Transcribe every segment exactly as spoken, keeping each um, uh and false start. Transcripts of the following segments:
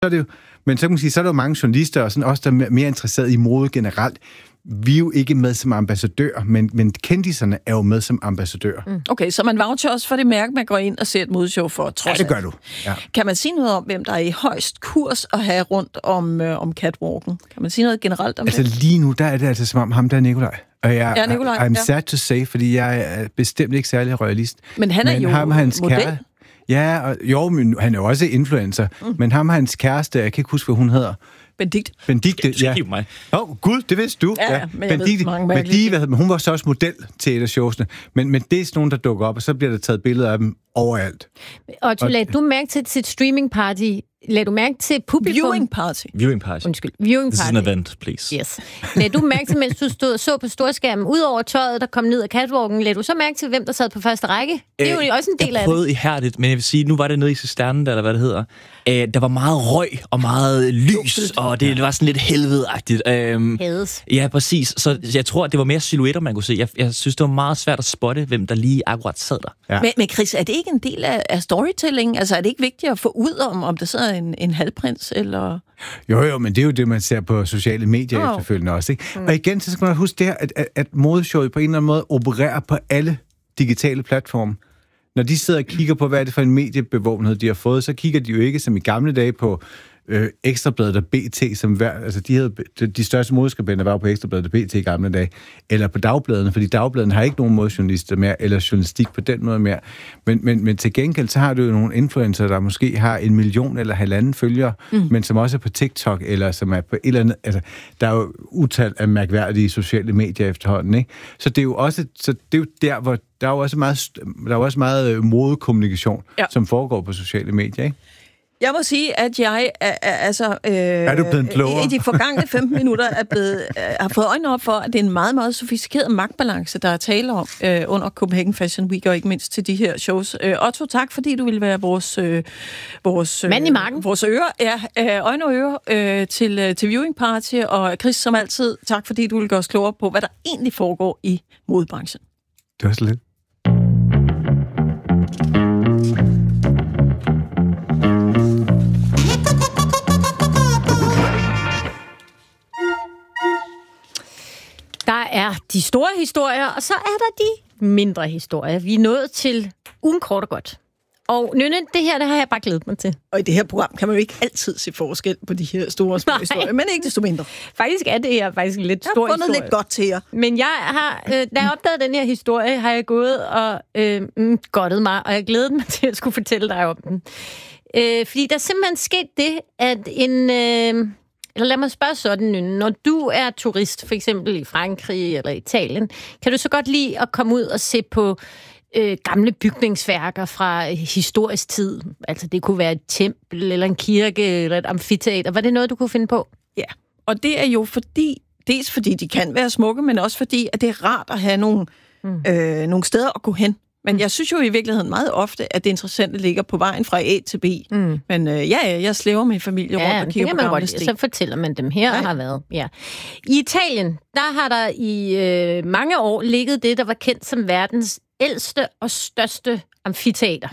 er det jo, men så kan man sige, så er der jo mange journalister, og sådan også, der er mere interesseret i mode generelt. Vi er jo ikke med som ambassadør, men, men kendiserne er jo med som ambassadør. Mm. Okay, så man voucher også for det mærke, man går ind og ser et modeshow for, trods Ja, det gør du. Ja. Kan man sige noget om, hvem der er i højst kurs at have rundt om, øh, om catwalken? Kan man sige noget generelt om altså, det? Altså lige nu, der er det altså som om ham, der er Nikolaj. Og jeg, ja, Nikolaj, I'm ja. sad to say, fordi jeg er bestemt ikke særlig royalist. Men han er men jo ham, hans model. Kære, ja, og, jo, men han er jo også influencer. Mm. Men ham og hans kæreste, jeg kan ikke huske, hvad hun hedder. Benedikt. Benedikte, ja. mig. Åh, oh, gud, det vidste du. Ja, ja. men jeg Benedikte, ved mange men de, hvad, hun var så også model til et af showsene. Men, men det er sådan nogen, der dukker op, og så bliver der taget billeder af dem overalt. Og du lagde du mærke til sit streaming party? Lagde du mærke til publikum? Viewing party. Viewing party. Undskyld. Viewing This party. is an event, please. Yes. Lagde du mærke til, mens du stod så på storskærmen, udover tøjet, der kom ned af catwalken, lagde du så mærke til, hvem der sad på første række? Det er jo øh, også en del af det. Jeg prøvede ihærdigt, men jeg vil sige, nu var det nede i Cisternen, eller hvad det hedder. Øh, der var meget røg og meget lys, og det, det var sådan lidt helvedeagtigt. Øhm, Hades. Ja, præcis. Så jeg tror, det var mere silhuetter, man kunne se. Jeg, jeg synes, det var meget svært at spotte, hvem der lige akkurat sad der. Ja. Men, men Chris, er det ikke en del af, af storytelling? Altså, er det ikke vigtigt at få ud om, om der sidder en, en halvprins, eller... Jo, jo, men det er jo det, man ser på sociale medier oh. efterfølgende også, ikke? Mm. Og igen, så skal man huske det her, at, at, at modeshowet på en eller anden måde opererer på alle digitale platforme. Når de sidder og kigger på, hvad er det for en mediebevågenhed, de har fået, så kigger de jo ikke som i gamle dage på øh, Ekstrabladet og B T, som hver, altså de, havde, de største modeskribenter var på Ekstrabladet og B T i gamle dage, eller på dagbladene, fordi dagbladene har ikke nogen modejournalister mere, eller journalistik på den måde mere. Men, men, men til gengæld, så har du jo nogle influencer, der måske har en million eller halvanden følgere, mm. men som også er på TikTok, eller som er på et eller andet, altså der er jo utal af mærkværdige sociale medier efterhånden, ikke? Så det er jo også, så det er jo der, hvor der er jo også meget, der er jo også meget modekommunikation, ja. som foregår på sociale medier, ikke? Jeg må sige, at jeg er, er, altså, øh, er du blevet klogere? i de forgangne femten minutter er blevet, øh, har fået øjnene op for, at det er en meget, meget sofistikeret magtbalance, der er tale om øh, under Copenhagen Fashion Week, og ikke mindst til de her shows. Øh, Otto, tak, fordi du ville være vores, øh, vores, øh, mand i marken. Vores øre, ja, øh, øjne og ører øh, til, øh, til viewing party, og Chris, som altid, tak fordi du ville gøre os klogere på, hvad der egentlig foregår i modebranchen. Det var så lidt. Der er de store historier, og så er der de mindre historier. Vi er nået til ugen kort og godt. Og Nynne, det her, det har jeg bare glædet mig til. Og i det her program kan man jo ikke altid se forskel på de her store små historier, men ikke desto mindre. Faktisk er det her faktisk en lidt stor historie. Jeg har fundet lidt godt til jer. Men jeg har, øh, da jeg opdagede den her historie, har jeg gået og øh, mm, godtet mig, og jeg glædede mig til at skulle fortælle dig om den. Øh, fordi der er simpelthen sket det, at en... Øh, eller lad mig spørge sådan, når du er turist, for eksempel i Frankrig eller Italien, kan du så godt lide at komme ud og se på øh, gamle bygningsværker fra historisk tid? Altså det kunne være et tempel, eller en kirke, eller et amfiteater. Var det noget, du kunne finde på? Ja, og det er jo fordi, dels fordi de kan være smukke, men også fordi, at det er rart at have nogle, mm. øh, nogle steder at gå hen. Men jeg synes jo i virkeligheden meget ofte, at det interessante ligger på vejen fra A til B. Mm. Men øh, ja, jeg slæver min familie ja, rundt og kigger på gamle sten. Så fortæller man dem her ja. har været. Ja. I Italien, der har der i øh, mange år ligget det, der var kendt som verdens ældste og største amfiteater.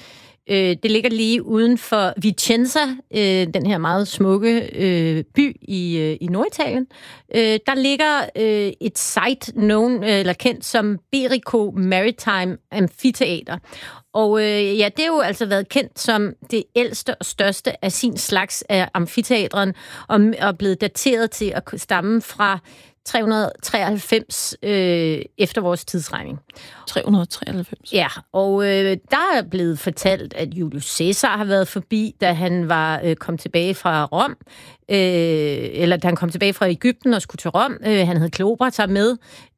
Øh, det ligger lige uden for Vicenza, øh, den her meget smukke øh, by i, øh, i Norditalien. Øh, der ligger øh, et site, known, eller kendt som Berico Maritime Amphitheater. Og øh, ja, det har jo altså været kendt som det ældste og største af sin slags af amfiteatren, og er blevet dateret til at stamme fra tre hundrede treoghalvfems øh, efter vores tidsregning. tre hundrede treoghalvfems? Ja, og øh, der er blevet fortalt, at Julius Caesar har været forbi, da han var øh, kom tilbage fra Rom, øh, eller da han kom tilbage fra Egypten og skulle til Rom. Øh, han havde Kleopatra med.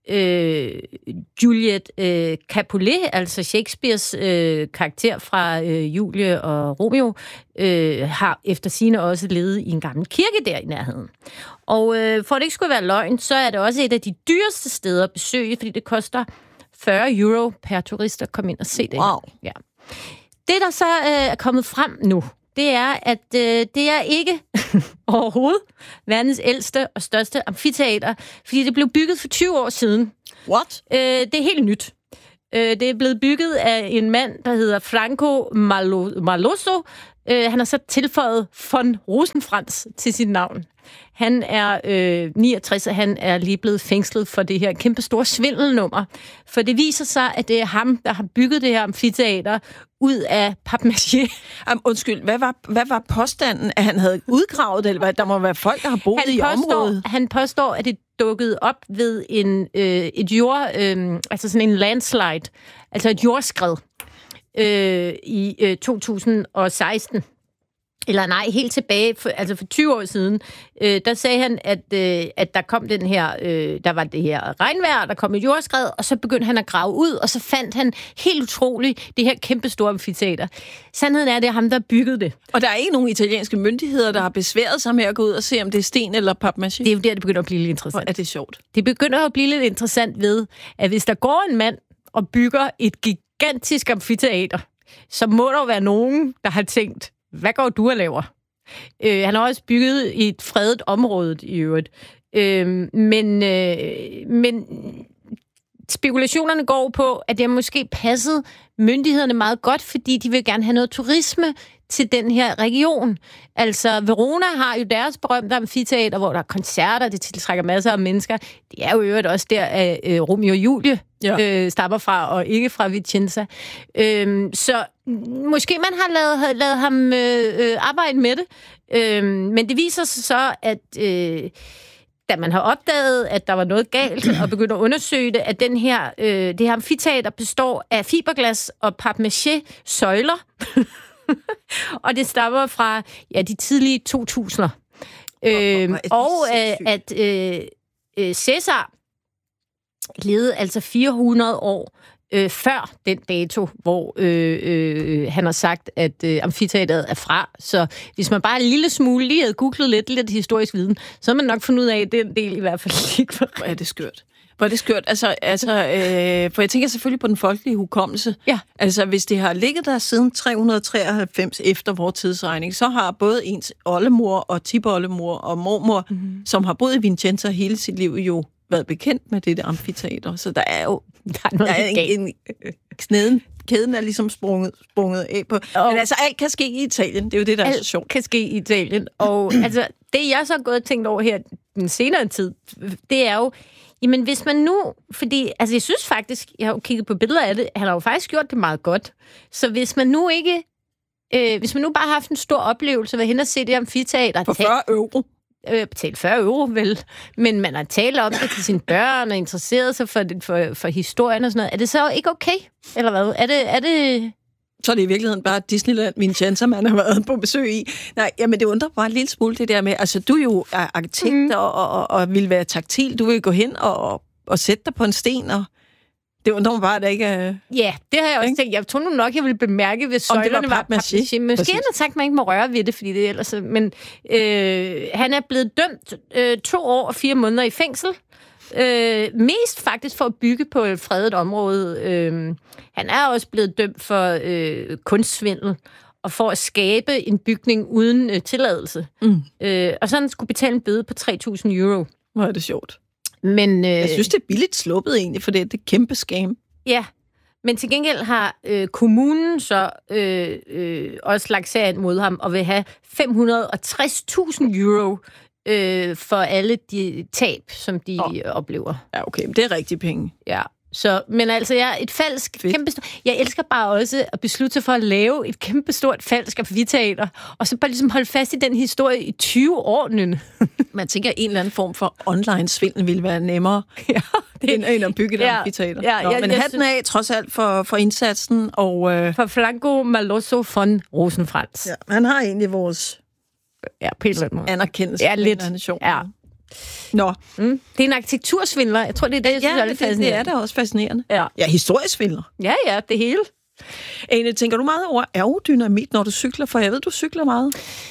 Øh, Juliet øh, Capulet, altså Shakespeares øh, karakter fra øh, Julie og Romeo, øh, har efter sigende også levet i en gammel kirke der i nærheden. Og øh, for at det ikke skulle være løgn, så er det også et af de dyreste steder at besøge, fordi det koster fyrre euro per turist at komme ind og se det. Wow. Ja. Det, der så øh, er kommet frem nu, det er, at øh, det er ikke overhovedet verdens ældste og største amfiteater, fordi det blev bygget for tyve år siden. What? Øh, det er helt nyt. Øh, det er blevet bygget af en mand, der hedder Franco Malo- Maloso, Øh, han har så tilføjet von Rosenkrantz til sit navn. Han er øh, niogtres, og han er lige blevet fængslet for det her kæmpe store svindelnummer. For det viser sig, at det er ham, der har bygget det her amfiteater ud af papmaché. Um, undskyld, hvad var, hvad var påstanden, at han havde udgravet det? Eller der må være folk, der har boet han i påstår, området. Han påstår, at det dukkede op ved en, øh, et jord, øh, altså sådan en landslide, altså et jordskred øh, i øh, to tusind og seksten. Eller nej, helt tilbage, for, altså for tyve år siden, øh, der sagde han, at, øh, at der kom den her, øh, der var det her regnvejr, der kom et jordskred, og så begyndte han at grave ud, og så fandt han helt utroligt det her kæmpe store amfiteater. Sandheden er, at det er ham, der byggede det. Og der er ikke nogen italienske myndigheder, der har besværet sig med at gå ud og se, om det er sten eller papmaché? Det er jo der, det begynder at blive lidt interessant. Hvor er det sjovt? Det begynder at blive lidt interessant ved, at hvis der går en mand og bygger et gigantisk amfiteater, så må der jo være nogen, der har tænkt, hvad går du og laver? Øh, han har også bygget i et fredet område i øvrigt. Øh, men, øh, men spekulationerne går på, at det har måske passet myndighederne meget godt, fordi de vil gerne have noget turisme til den her region. Altså, Verona har jo deres berømte amfiteater, hvor der er koncerter, det tiltrækker masser af mennesker. Det er jo i øvrigt også der, at øh, Romeo og Julie ja. øh, stammer fra, og ikke fra Vicenza. Øh, så måske man har lavet, havde lavet ham øh, øh, arbejde med det, øh, men det viser sig så, at øh, da man har opdaget, at der var noget galt, og begyndte at undersøge det, at den her, øh, det her amfiteater består af fiberglas og papmaché-søjler, og det stammer fra ja, de tidlige to tusinder. Øh, og øh, at øh, Cæsar levede altså fire hundrede år øh, før den dato, hvor øh, øh, han har sagt, at øh, amfiteateret er fra. Så hvis man bare en lille smule lige havde googlet lidt, lidt historisk viden, så har man nok fundet ud af, at den del i hvert fald ikke var. Hvor er det skørt. Hvor er det skørt. Altså, altså øh, for jeg tænker selvfølgelig på den folkelige hukommelse. Ja. Altså, hvis det har ligget der siden tre hundrede treoghalvfems efter vores tidsregning, så har både ens oldemor og tipoldemor og mormor, mm-hmm. som har boet i Vicenza hele sit liv, jo været bekendt med det der amfiteater. Så der er jo der er noget der er en, en, en knæden. Kæden er ligesom sprunget, sprunget af på. Og men altså, alt kan ske i Italien. Det er jo det, der er så sjovt. Alt kan ske i Italien. Og altså, det jeg så har gået og tænkt over her den senere tid, det er jo, jamen hvis man nu, fordi, altså jeg synes faktisk, jeg har jo kigget på billeder af det, han har jo faktisk gjort det meget godt. Så hvis man nu ikke, øh, hvis man nu bare har haft en stor oplevelse ved hen og se det amfiteater. For fyrre euro. Øh, betalt fyrre euro, vel. Men man har talt om det til sine børn og interesseret sig for, for, for historien og sådan noget. Er det så ikke okay? Eller hvad? Er det... Er det så er det i virkeligheden bare Disneyland, Vicenza, man har været på besøg i. Nej, jamen det undrer bare en lille smule det der med, altså du er jo arkitekt mm. og, og, og vil være taktil. Du vil gå hen og, og sætte dig på en sten, og det undrer mig bare, at det ikke er... Ja, det har jeg også tænkt. Jeg tror nu nok, jeg ville bemærke, hvis søjlerne var papmaché. Måske han har sagt, at man ikke må røre ved det, fordi det ellers... Men øh, han er blevet dømt øh, to år og fire måneder i fængsel. Øh, mest faktisk for at bygge på et fredet område. Øh, han er også blevet dømt for øh, kunstsvindel og for at skabe en bygning uden øh, tilladelse. Mm. Øh, og så han skulle betale en bøde på tre tusind euro. Hvor er det sjovt. Men, øh, jeg synes, det er billigt sluppet egentlig, for det er et kæmpe scam. Ja, men til gengæld har øh, kommunen så øh, øh, også lagt sagen mod ham og vil have fem hundrede og tres tusind euro øh, for alle de tab, som de oh. oplever. Ja, okay, men det er rigtig penge. Ja. Så, men altså, jeg er et falsk, kæmpestort... Jeg elsker bare også at beslutte sig for at lave et kæmpestort falsk amfiteater, og så bare ligesom holde fast i den historie i tyve år. Man tænker, at en eller anden form for online-svindel ville være nemmere, ja, det, end, end at bygge et ja, amfiteater. Ja, Nå, jeg, men jeg hatten af, trods alt, for, for indsatsen. Og, øh... for Franco Malozzo von Rosenkrantz. Ja, han har egentlig vores ja, på en eller anden måde. anerkendelse. Ja, lidt. Ja. Nå. Mm. Det er en arkitektursvindler. Jeg tror, det er det, jeg synes, ja, er lidt det, fascinerende. det er da også fascinerende. Ja, ja historisk svindler. Ja, ja, det hele. Ane, tænker du meget over aerodynamik, når du cykler? For jeg ved, du cykler meget.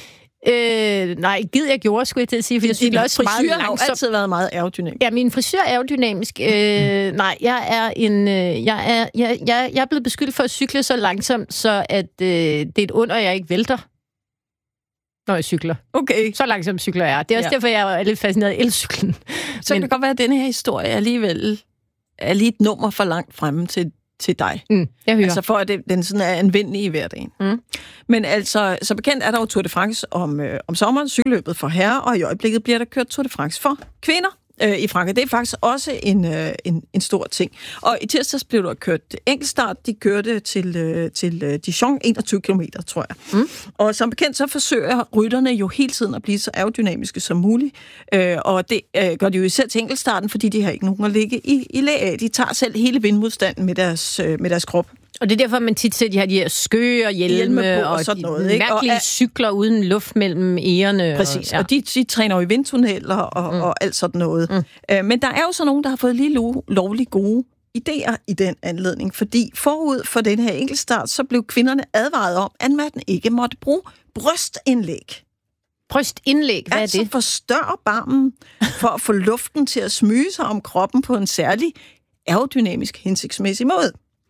Øh, nej, gider jeg gjorde, skulle jeg til at sige, for jeg cykler også meget langsomt. Har altid været meget aerodynamisk. Ja, min frisør er aerodynamisk. Øh, nej, jeg er en, øh, jeg er, jeg, jeg, jeg er blevet beskyldt for at cykle så langsomt, så at øh, det er et under, jeg ikke vælter, når jeg cykler. Okay. Så langsomt cykler jeg. Det er også ja. derfor, jeg er lidt fascineret af elcyklen. Så Men, kan det godt være, at denne her historie alligevel er lige et nummer for langt fremme til til dig. Mm, jeg hører. Altså for at det, den sådan er anvendelig i hverdagen. Mm. Men altså, så bekendt er der jo Tour de France om, øh, om sommeren, cykelløbet for herrer, og i øjeblikket bliver der kørt Tour de France for kvinder øh, i Frankrig. Det er faktisk også en, øh, en, en stor ting. Og i tirsdags blev der kørt enkeltstart. De kørte til, øh, til øh, Dijon, enogtyve kilometer, tror jeg. Mm. Og som bekendt, så forsøger rytterne jo hele tiden at blive så aerodynamiske som muligt. Øh, og det øh, gør de jo især til enkeltstarten, fordi de har ikke nogen at ligge i, i læ af. De tager selv hele vindmodstanden med deres, øh, med deres krop. Og det er derfor, man tit ser, de har de her skø og hjelme, hjelme på, og, og sådan noget, ikke? Mærkelige og, cykler uden luft mellem ærerne. Præcis, og, ja. og de, de træner jo i vindtunneller og, mm. og alt sådan noget. Mm. Øh, men der er jo så nogen, der har fået lige lo- lovligt gode idéer i den anledning, fordi forud for den her enkeltstart, så blev kvinderne advaret om, at man ikke måtte bruge brystindlæg. Brystindlæg, hvad altså er det? Altså forstørre barmen for at få luften til at smyge sig om kroppen på en særlig aerodynamisk hensigtsmæssig måde.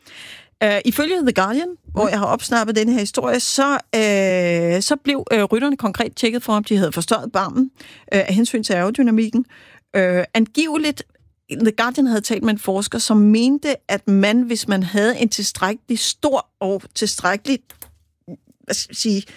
Uh, ifølge The Guardian, mm. hvor jeg har opsnappet den her historie, så, uh, så blev uh, rytterne konkret tjekket for, om de havde forstørret barmen uh, af hensyn til aerodynamikken. Uh, angiveligt, The Guardian havde talt med en forsker, som mente, at man, hvis man havde en tilstrækkelig stor og tilstrækkelig, hvad skal jeg sige...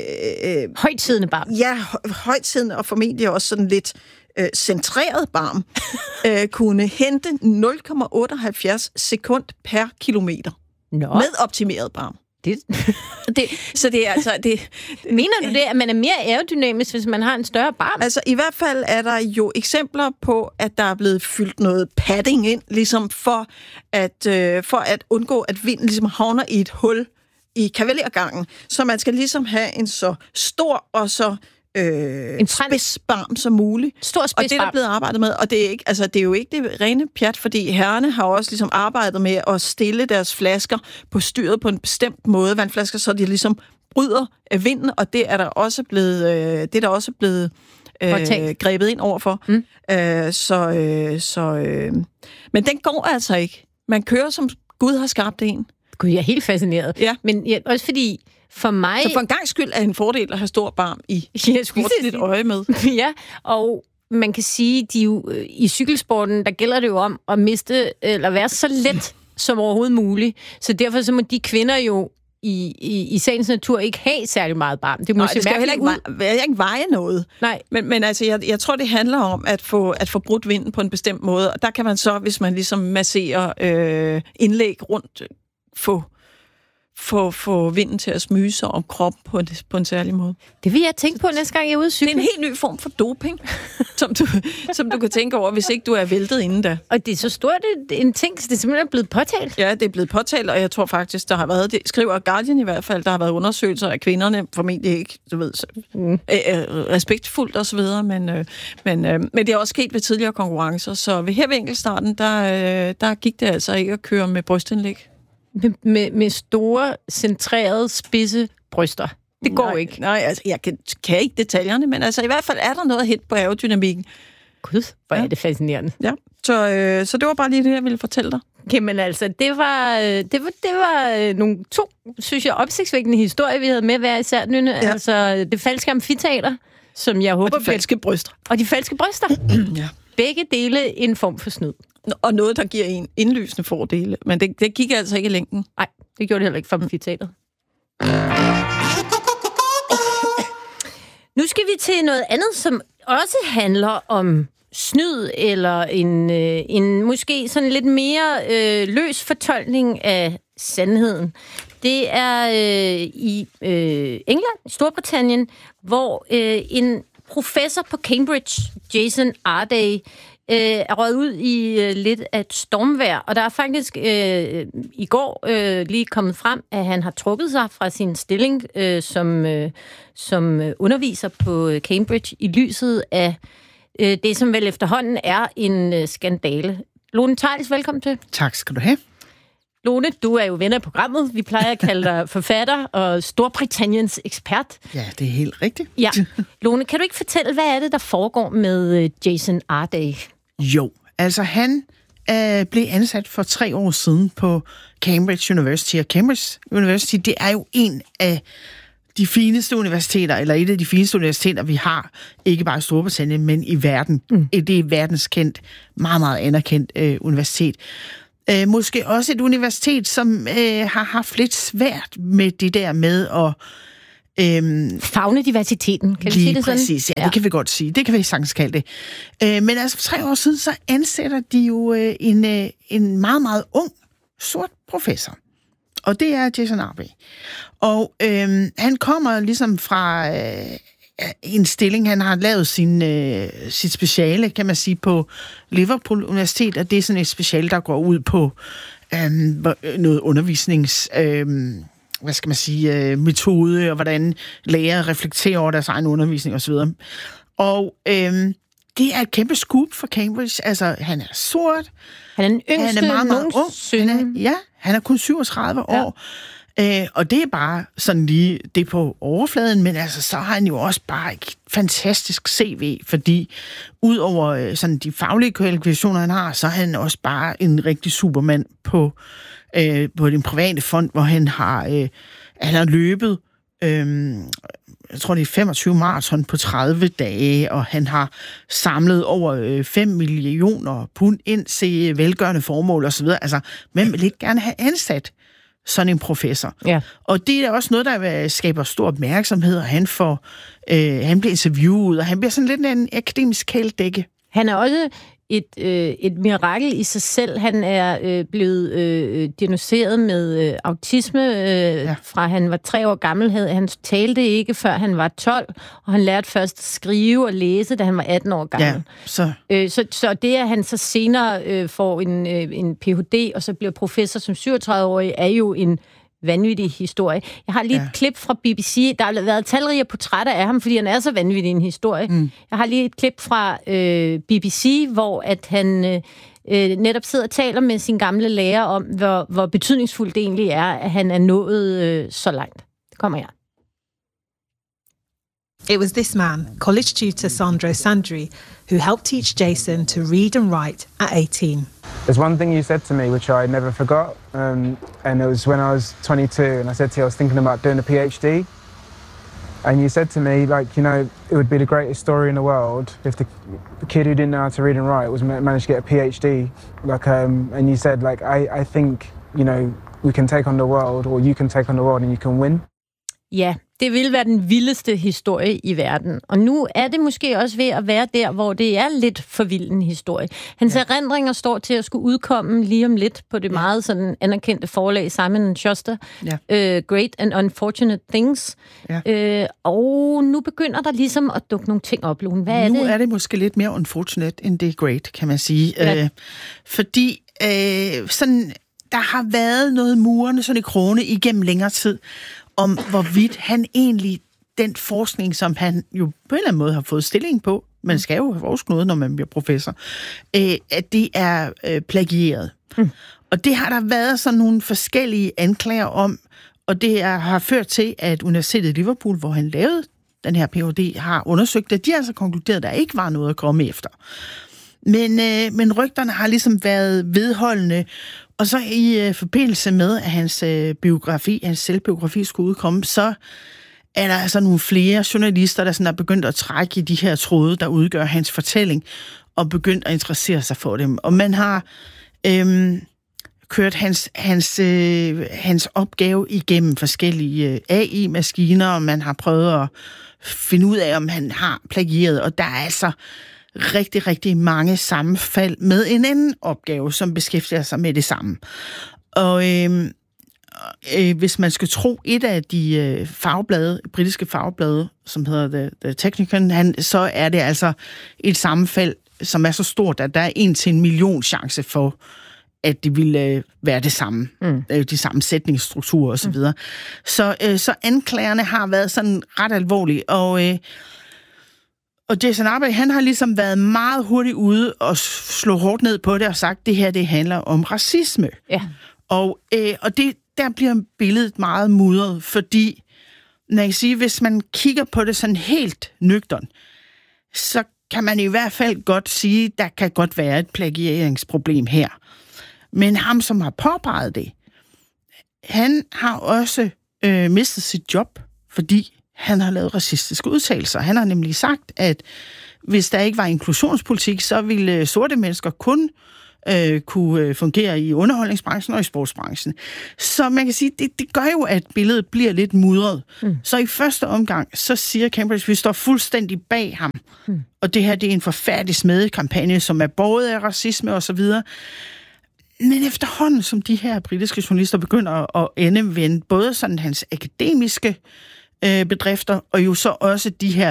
Uh, uh, højtsiddende barm. Ja, højtsiddende og formentlig også sådan lidt uh, centreret barm, uh, kunne hente nul komma otteoghalvfjerds sekund per kilometer. Nå. Med optimeret barm. Det. det, så det er altså... Det, Mener du det, at man er mere aerodynamisk, hvis man har en større barm? Altså, i hvert fald er der jo eksempler på, at der er blevet fyldt noget padding ind, ligesom for at, øh, for at undgå, at vinden ligesom havner i et hul i kavalergangen. Så man skal ligesom have en så stor og så øh, en spidsbarm som muligt. Stor spidsbarm. Og det er der blevet arbejdet med, og det er, ikke, altså, det er jo ikke det rene pjat, fordi herrerne har også ligesom arbejdet med at stille deres flasker på styret på en bestemt måde, vandflasker, så de ligesom bryder vinden, og det er der også blevet, øh, det er der også blevet øh, grebet ind overfor. Mm. Øh, så, øh, så, øh, men den går altså ikke. Man kører, som Gud har skabt en. Gud, jeg er helt fascineret. Ja. Men ja, også fordi, for mig... Så for en gang skyld er det en fordel at have stor barm i. Jeg skulle lidt øje med. Ja, og man kan sige, de jo, i cykelsporten, der gælder det jo om at miste, eller være så let som overhovedet muligt. Så derfor så må de kvinder jo i, i, i sagens natur ikke have særlig meget barm. Det må Nej, det skal heller ikke, veje, ikke veje noget. Nej. Men, men altså, jeg, jeg tror, det handler om at få, at få brudt vinden på en bestemt måde. Og der kan man så, hvis man ligesom masserer øh, indlæg rundt, få, få, få vinden til at smyge sig om kroppen på en, på en særlig måde. Det vil jeg tænke på næste gang, jeg er ude at cykle. Det er en helt ny form for doping, som, du, som du kan tænke over, hvis ikke du er væltet inden da. Og det er så stort en ting, så det er simpelthen blevet påtalt. Ja, det er blevet påtalt, og jeg tror faktisk, der har været, det skriver Guardian i hvert fald, der har været undersøgelser af kvinderne, formentlig ikke, du ved, mm. øh, respektfuldt og så videre, men, øh, men, øh, men det er også sket ved tidligere konkurrencer, så ved her ved enkeltstarten, der, øh, der gik det altså ikke at køre med brystindlæg. Med, med, med store, centrerede, spidse bryster. Det går nej, ikke. Nej, altså, jeg kan, kan ikke detaljerne, men altså, i hvert fald er der noget hit på aerodynamikken. Gud, hvor ja. er det fascinerende. Ja, så, øh, så det var bare lige det, jeg ville fortælle dig. Okay, men altså, det var, det var, det var nogle to, synes jeg, opsigtsvækkende historier, vi havde med hver især. Nynne. Ja. Altså, det falske amfiteater, som jeg håber... Og de falske bryster. Og de falske bryster. Ja. Begge dele en form for snyd. Og noget, der giver en indlysende fordele. Men det, det gik altså ikke i længden. Nej, det gjorde det heller ikke for amfiteateret. Nu skal vi til noget andet, som også handler om snyd, eller en, øh, en måske sådan lidt mere øh, løs fortolkning af sandheden. Det er øh, i øh, England, Storbritannien, hvor øh, en professor på Cambridge, Jason Arday, øh, er røget ud i øh, lidt af et stormvejr. Og der er faktisk øh, i går øh, lige kommet frem, at han har trukket sig fra sin stilling øh, som, øh, som underviser på Cambridge i lyset af øh, det, som vel efterhånden er en øh, skandale. Lone Theils, velkommen til. Tak skal du have. Lone, du er jo ven af programmet. Vi plejer at kalde dig forfatter og Storbritanniens ekspert. Ja, det er helt rigtigt. Ja. Lone, kan du ikke fortælle, hvad er det, der foregår med Jason Arday? Jo, altså han øh, blev ansat for tre år siden på Cambridge University. Og Cambridge University, det er jo en af de fineste universiteter, eller et af de fineste universiteter, vi har, ikke bare i Storbritannien, men i verden. Mm. Det er verdenskendt, meget, meget anerkendt øh, universitet. Øh, måske også et universitet, som øh, har haft lidt svært med det der med at... Øhm, Favne diversiteten, kan vi sige det sådan? Præcis, ja, ja, det kan vi godt sige. Det kan vi sagtens kalde det. Øh, men altså for tre år siden, så ansætter de jo øh, en, øh, en meget, meget ung, sort professor. Og det er Jason Arby. Og øh, han kommer ligesom fra øh, en stilling, han har lavet sin, øh, sit speciale, kan man sige, på Liverpool Universitet, og det er sådan et speciale, der går ud på øh, noget undervisnings... Øh, hvad skal man sige, øh, metode, og hvordan lærere reflekterer over deres egen undervisning osv. Og øhm, det er et kæmpe scoop for Cambridge. Altså, han er sort. Han er den yngste han er meget, meget ung. Han er, ja, han er kun syvogtredive ja. år. Øh, og det er bare sådan lige det på overfladen, men altså, så har han jo også bare et fantastisk C V, fordi udover øh, sådan de faglige kvalifikationer, han har, så er han også bare en rigtig supermand på Øh, på den private fond, hvor han har, øh, han har løbet, øh, jeg tror det er femogtyve maraton på tredive dage, og han har samlet over øh, fem millioner pund ind til velgørende formål osv. Altså, hvem vil ikke gerne have ansat sådan en professor? Ja. Og det er også noget, der skaber stor opmærksomhed, og han får, øh, han bliver interviewet, og han bliver sådan lidt en akademisk kæledække. Han er også et, øh, et mirakel i sig selv. Han er øh, blevet øh, diagnosticeret med øh, autisme, øh, ja. fra han var tre år gammel. Han talte ikke, før han var tolv, og han lærte først at skrive og læse, da han var atten år gammel. Ja, så. Øh, så, så det, at han så senere øh, får en, øh, en P H D, og så bliver professor som syvogtredive-årig, er jo en vanvittig historie. Jeg har lige ja. et klip fra B B C. Der har været talrige portrætter af ham, fordi han er så vanvittig en historie. Mm. Jeg har lige et klip fra øh, B B C, hvor at han øh, netop sidder og taler med sin gamle lærer om, hvor, hvor betydningsfuldt det egentlig er, at han er nået øh, så langt. Det kommer her. It was this man, college tutor Sandro Sandri, who helped teach Jason to read and write at eighteen. There's one thing you said to me which I never forgot, um, and it was when I was twenty-two, and I said to you I was thinking about doing a PhD, and you said to me, like, you know, it would be the greatest story in the world if the, the kid who didn't know how to read and write was managed to get a PhD, like, um, and you said, like, I, I think, you know, we can take on the world, or you can take on the world and you can win. Ja, det vil være den vildeste historie i verden. Og nu er det måske også ved at være der, hvor det er lidt for vild en historie. Hans ja. erindringer står til at skulle udkomme lige om lidt på det ja. meget sådan anerkendte forlag Simon and Schuster. Ja. Uh, Great and Unfortunate Things. Ja. Uh, og nu begynder der ligesom at dukke nogle ting op, Lone. Hvad er nu det? Nu er det måske lidt mere unfortunate, end det er great, kan man sige. Ja. Uh, fordi uh, sådan, der har været noget murende sådan i krone igennem længere tid, om hvorvidt han egentlig, den forskning, som han jo på en eller anden måde har fået stilling på, man skal jo have forsket noget, når man bliver professor, øh, at det er øh, plagieret. Mm. Og det har der været sådan nogle forskellige anklager om, og det er, har ført til, at Universitetet i Liverpool, hvor han lavede den her P H D, har undersøgt, at de har altså konkluderet, at der ikke var noget at komme efter. Men, øh, men rygterne har ligesom været vedholdende, og så i øh, forbindelse med, at hans øh, biografi, hans selvbiografi skulle udkomme, så er der altså nogle flere journalister, der sådan er begyndt at trække i de her tråde, der udgør hans fortælling, og begyndt at interessere sig for dem. Og man har øh, kørt hans, hans, øh, hans opgave igennem forskellige øh, A I-maskiner, og man har prøvet at finde ud af, om han har plagieret, og der er altså rigtig, rigtig mange sammenfald med en anden opgave, som beskæftiger sig med det samme. Og øh, øh, hvis man skal tro et af de øh, fagblade, britiske fagblade, som hedder The, The Technican, han, så er det altså et sammenfald, som er så stort, at der er en til en million chance for, at det ville øh, være det samme. Mm. Øh, de samme sætningsstrukturer osv. Mm. Så, øh, så anklagerne har været sådan ret alvorlige, og øh, Og Jason Arby, han har ligesom været meget hurtigt ude og slå hårdt ned på det og sagt, at det her, det handler om racisme. Ja. Og, øh, og det, der bliver billedet meget mudret, fordi, når jeg siger, hvis man kigger på det sådan helt nøgtern, så kan man i hvert fald godt sige, at der kan godt være et plagieringsproblem her. Men ham, som har påpeget det, han har også øh, mistet sit job, fordi han har lavet racistiske udtalelser. Han har nemlig sagt, at hvis der ikke var inklusionspolitik, så ville sorte mennesker kun øh, kunne øh, fungere i underholdningsbranchen og i sportsbranchen. Så man kan sige, det, det gør jo, at billedet bliver lidt mudret. Mm. Så i første omgang, så siger Cambridge, at vi står fuldstændig bag ham. Mm. Og det her, det er en forfærdelig smedekampagne, som er båret af racisme og så videre. Men efterhånden, som de her britiske journalister begynder at endevende både sådan hans akademiske øh, bedrifter, og jo så også de her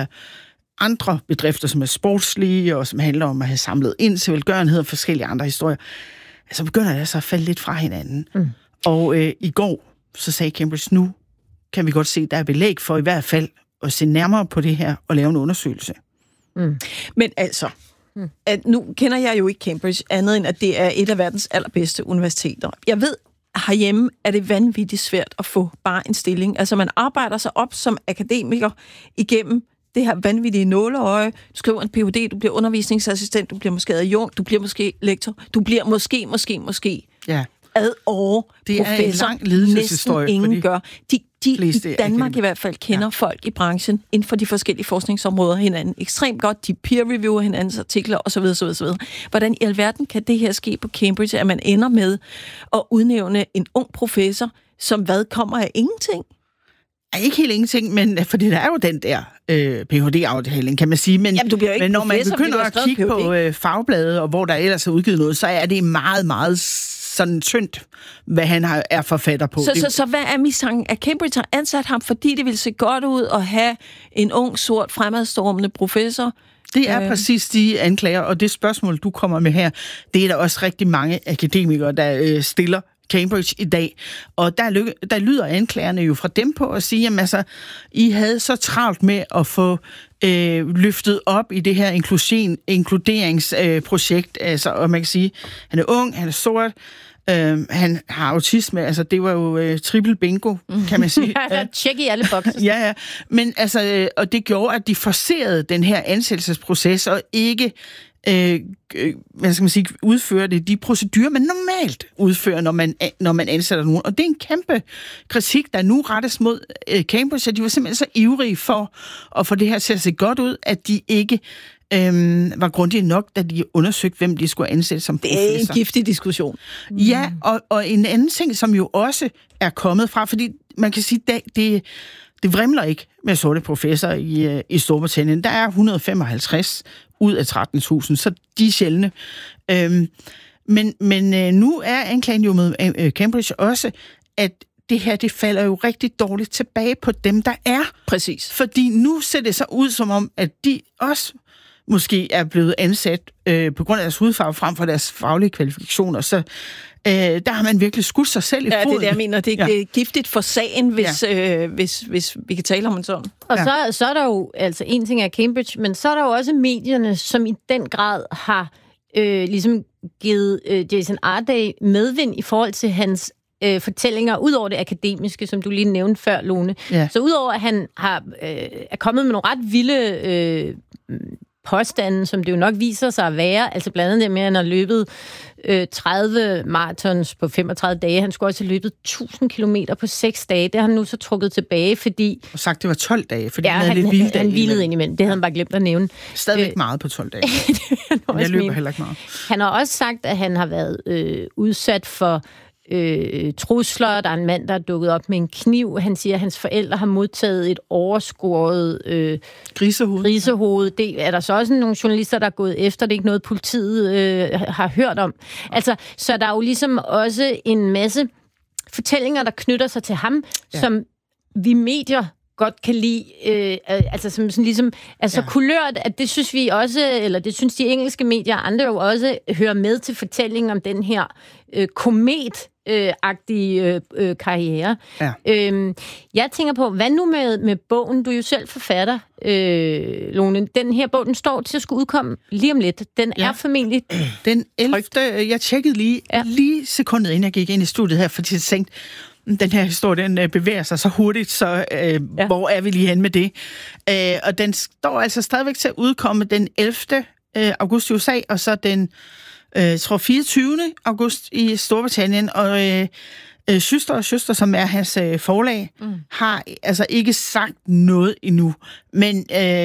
andre bedrifter, som er sportslige, og som handler om at have samlet ind til velgørenhed og forskellige andre historier, så begynder det altså at falde lidt fra hinanden. Mm. Og øh, i går, så sagde Cambridge, nu kan vi godt se, der er belæg for i hvert fald at se nærmere på det her og lave en undersøgelse. Mm. Men altså, mm. at nu kender jeg jo ikke Cambridge andet end, at det er et af verdens allerbedste universiteter. Jeg ved, herhjemme er det vanvittigt svært at få bare en stilling. Altså, man arbejder sig op som akademiker igennem det her vanvittige nåleøje. Du skriver en P H D, du bliver undervisningsassistent, du bliver måske adjunkt, du bliver måske lektor, du bliver måske, måske, måske ja. ad år det professor. Det er en lang lidelseshistorie. Næsten ingen gør. De, de i Danmark i hvert fald kender ja. folk i branchen inden for de forskellige forskningsområder hinanden ekstremt godt. De peer-reviewer hinandens artikler osv. osv., osv. Hvordan i alverden kan det her ske på Cambridge, at man ender med at udnævne en ung professor, som hvad kommer af ingenting? Er ikke helt ingenting, men for det der er jo den der øh, P H D-afdeling, kan man sige. Men, Jamen, du bliver ikke men når man professor, begynder at kigge P H D på øh, fagbladet, og hvor der ellers er udgivet noget, så er det meget, meget sådan tyndt, hvad han har, er forfatter på. Så, det, så, så hvad er mistanken? At Cambridge har ansat ham, fordi det ville se godt ud at have en ung, sort, fremadstormende professor? Det er øh. præcis de anklager, og det spørgsmål, du kommer med her, det er der også rigtig mange akademikere, der øh, stiller Cambridge i dag. Og der, lykke, der lyder anklagerne jo fra dem på at sige, jamen altså, I havde så travlt med at få øh, løftet op i det her inklusion, inkluderingsprojekt. Øh, altså, og man kan sige, han er ung, han er sort, øh, han har autisme, altså det var jo øh, triple bingo, kan man sige. Ja, tjek i alle bokser. ja, ja. Men altså, øh, og det gjorde, at de forcerede den her ansættelsesproces, og ikke Øh, hvad skal man sige, udfører det de procedurer, man normalt udfører, når man, når man ansætter nogen. Og det er en kæmpe kritik, der nu rettes mod øh, Cambridge, at de var simpelthen så ivrige for at få det her til at se godt ud, at de ikke øh, var grundige nok, da de undersøgte, hvem de skulle ansætte som professor. Det er en giftig diskussion. Ja, og, og en anden ting, som jo også er kommet fra, fordi man kan sige, det, det Det vrimler ikke med sorte professorer i, i Storbritannien. Der er et hundrede og femoghalvtreds ud af tretten tusind, så de er sjældne. Øhm, men men nu er anklagen jo med øh, Cambridge også, at det her, det falder jo rigtig dårligt tilbage på dem, der er. Præcis. Fordi nu ser det så ud som om, at de også måske er blevet ansat øh, på grund af deres hudfarve frem for deres faglige kvalifikationer. Så øh, der har man virkelig skudt sig selv i ja, foden. Ja, det er det, jeg mener. Det er, ja. det er giftigt for sagen, hvis, ja. øh, hvis, hvis vi kan tale om en sådan. Og ja. så, så er der jo, altså en ting er Cambridge, men så er der jo også medierne, som i den grad har øh, ligesom givet øh, Jason Arday medvind i forhold til hans øh, fortællinger, ud over det akademiske, som du lige nævnte før, Lone. Ja. Så udover at han har, øh, er kommet med nogle ret vilde øh, påstanden, som det jo nok viser sig at være, altså blandt andet det med, at han har løbet øh, tredive maratons på femogtredive dage. Han skulle også have løbet tusind kilometer på seks dage. Det har han nu så trukket tilbage, fordi... Og sagt, det var tolv dage, fordi ja, han havde han, lidt vilde dage. Han hvilede indimellem. Det havde han bare glemt at nævne. Stadigvæk øh, meget på tolv dage. Men jeg løber min. heller ikke meget. Han har også sagt, at han har været øh, udsat for Øh, trusler. Der er en mand, der er dukket op med en kniv. Han siger, at hans forældre har modtaget et overskåret øh, grisehoved. grisehoved. Det er der så også nogle journalister, der er gået efter. Det er ikke noget, politiet øh, har hørt om. Altså, så der er jo ligesom også en masse fortællinger, der knytter sig til ham, ja. som vi medier godt kan lide, øh, altså som sådan ligesom, altså ja. kulørt, at det synes vi også, eller det synes de engelske medier, andre jo også hører med til fortællingen om den her øh, komet-agtige øh, øh, karriere. Ja. Øhm, jeg tænker på, hvad nu med, med bogen? Du er jo selv forfatter, øh, Lone. Den her bog, den står til at skulle udkomme lige om lidt. Den ja. er formentlig den ellevte Jeg tjekkede lige, ja. lige sekundet, inden jeg gik ind i studiet her, fordi jeg tænkte, den her historie, den bevæger sig så hurtigt, så øh, ja. hvor er vi lige hen med det? Øh, og den står altså stadigvæk til at udkomme den ellevte august i U S A, og så den øh, tror fireogtyvende august i Storbritannien, og øh, øh, Søster og Søster, som er hans øh, forlag, mm. har altså ikke sagt noget endnu. Men øh,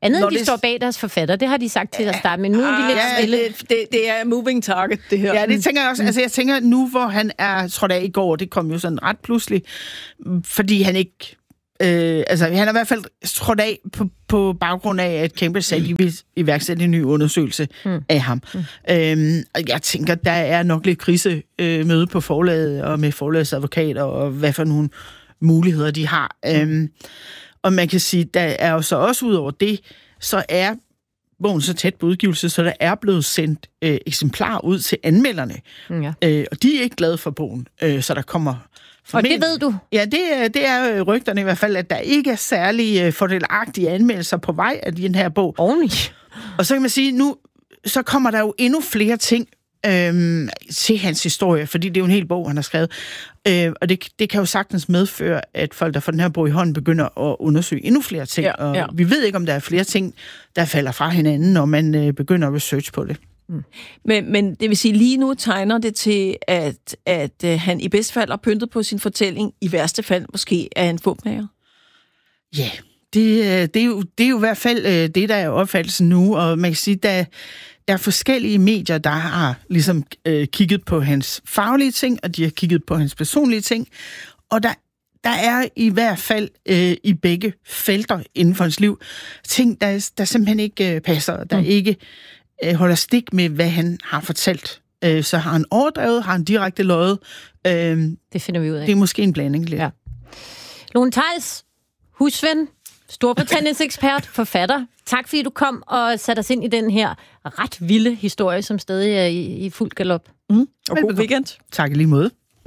Andet Når end de det- står bag deres forfatter, det har de sagt til at starte med. Nu er de lidt ja, stille. Det, det, det er moving target, det her. Ja, det tænker jeg også. Altså, jeg tænker, nu hvor han er trådt af i går, det kom jo sådan ret pludselig, fordi han ikke... Øh, altså, han er i hvert fald trådt af på, på baggrund af, at Cambridge sagde, at de vil iværksætte en ny undersøgelse mm. af ham. Mm. Øhm, og jeg tænker, der er nok lidt krisemøde øh, på forlaget, og med forlagets advokater, og hvad for nogle muligheder de har. Mm. Øhm, og man kan sige, der er jo så også ud over det, så er bogen så tæt på udgivelse, så der er blevet sendt øh, eksemplarer ud til anmelderne. Ja. Øh, og de er ikke glade for bogen, øh, så der kommer... Og det ved du? Ja, det, er- det er rygterne i hvert fald, at der ikke er særlig øh, fordelagtige anmeldelser på vej af den her bog. Oveni. Og så kan man sige, nu så kommer der jo endnu flere ting øhm, til hans historie, fordi det er jo en hel bog, han har skrevet. Øh, og det, det kan jo sagtens medføre, at folk, der får den her bog i hånden, begynder at undersøge endnu flere ting. Ja, ja. Og vi ved ikke, om der er flere ting, der falder fra hinanden, når man øh, begynder at research på det. Men, men det vil sige, lige nu tegner det til, at, at øh, han i bedste fald har pyntet på sin fortælling, i værste fald måske er en fupmager. Ja, det, øh, det, er jo, det er jo i hvert fald øh, det, der er opfattelsen nu, og man kan sige, der, der er forskellige medier, der har ligesom øh, kigget på hans faglige ting, og de har kigget på hans personlige ting, og der, der er i hvert fald øh, i begge felter inden for hans liv ting, der, der simpelthen ikke øh, passer, der mm. ikke øh, holder stik med, hvad han har fortalt. Øh, så har han overdrevet, har han direkte løjet. Øh, Det finder vi ud af. det er måske en blanding lidt. Ja. Lone Theils, husven, Storbritanniens ekspert, forfatter. Tak fordi du kom og satte os ind i den her ret vilde historie, som stadig er i, i fuld galop. Mm. Og god Velbekomme. weekend. Tak i lige måde.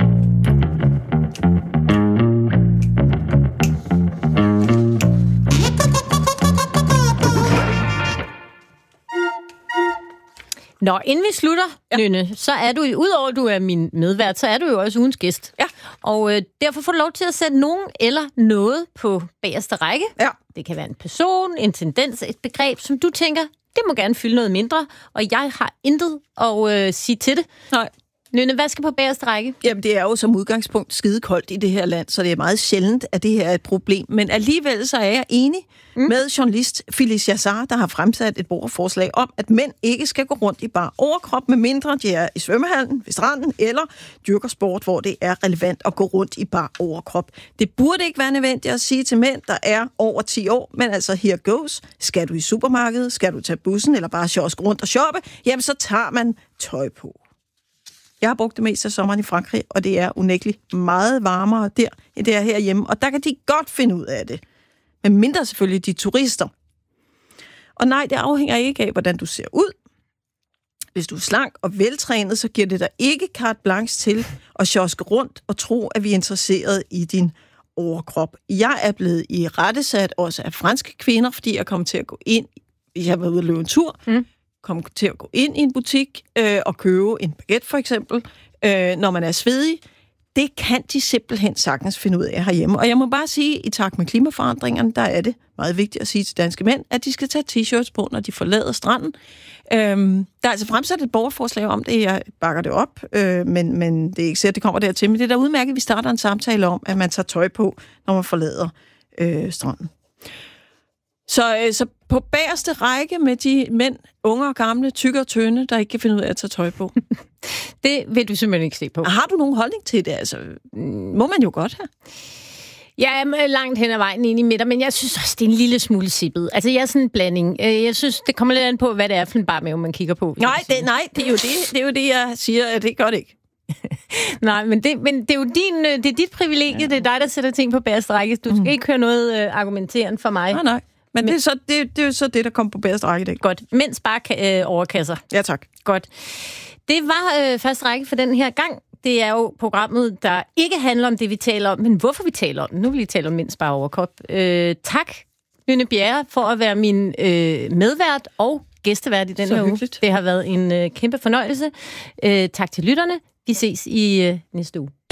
Nå, inden vi slutter, ja. Nynne, så er du, udover at du er min medvært, så er du jo også ugens gæst. Ja. Og øh, derfor får du lov til at sætte nogen eller noget på bagerste række. Ja. Det kan være en person, en tendens, et begreb, som du tænker, det må gerne fylde noget mindre, og jeg har intet at øh, sige til det. Nej. Nynne, hvad skal på bagerste række? Jamen, det er jo som udgangspunkt skidekoldt i det her land, så det er meget sjældent, at det her er et problem. Men alligevel så er jeg enig mm. med journalist Phyllis Jassar, der har fremsat et borgerforslag om, at mænd ikke skal gå rundt i bar overkrop, med mindre de er i svømmehallen, ved stranden eller dyrker sport, hvor det er relevant at gå rundt i bar overkrop. Det burde ikke være nødvendigt at sige til mænd, der er over ti år, men altså here goes. Skal du i supermarkedet, skal du tage bussen eller bare sjoske rundt og shoppe, jamen så tager man tøj på. Jeg har brugt det meste af sommeren i Frankrig, og det er unægteligt meget varmere der, end det er herhjemme. Og der kan de godt finde ud af det. Men mindre selvfølgelig de turister. Og nej, det afhænger ikke af, hvordan du ser ud. Hvis du er slank og veltrænet, så giver det dig ikke carte blanche til at sjoske rundt og tro, at vi er interesseret i din overkrop. Jeg er blevet i rettesat også af franske kvinder, fordi jeg kom til at gå ind, jeg har været ude at løbe en tur, mm. komme til at gå ind i en butik øh, og købe en baguette for eksempel, øh, når man er svedig. Det kan de simpelthen sagtens finde ud af herhjemme. Og jeg må bare sige, i takt med klimaforandringerne, der er det meget vigtigt at sige til danske mænd, at de skal tage t-shirts på, når de forlader stranden. Øhm, der er altså fremsat et borgerforslag om det, jeg bakker det op, øh, men, men det er ikke sikkert, det kommer dertil. Men det er da udmærket, at vi starter en samtale om, at man tager tøj på, når man forlader øh, stranden. Så, øh, så på bagerste række med de mænd, unge og gamle, tykke og tynde, der ikke kan finde ud af at tage tøj på. Det vil du simpelthen ikke se på. Har du nogen holdning til det? Altså, må man jo godt have. Jeg er langt hen ad vejen enig med dig, men jeg synes også, det er en lille smule sippet. Altså, jeg er sådan en blanding. Jeg synes, det kommer lidt an på, hvad det er for en barmave, man kigger på. Nej, det, nej det, er jo det, det er jo det, jeg siger, at det gør det ikke. Nej, men det, men det er jo din, det er dit privilegie, ja. Det er dig, der sætter ting på bagerste række. Du skal mm. ikke høre noget uh, argumenteren for mig. Nej, nej. Men, men det, er så, det, det er jo så det, der kommer på bagerste række i dag. Godt. Mens bare øh, overkasser. Ja, tak. Godt. Det var øh, første række for den her gang. Det er jo programmet, der ikke handler om det, vi taler om, men hvorfor vi taler om det. Nu vil vi tale om mindst bare overkrop. Øh, tak, Nynne Bjerre, for at være min øh, medvært og gæstevært i den her uge. Det har været en øh, kæmpe fornøjelse. Øh, tak til lytterne. Vi ses i øh, næste uge.